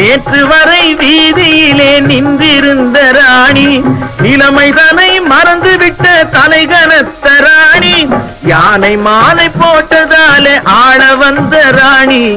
நேற்று வரை வீதியிலே நின்றிருந்த ராணி நிலைமைதனை மறந்துவிட்ட தலைகனத்த ராணி யானை மாலை போட்டதாலே ஆள வந்த ராணி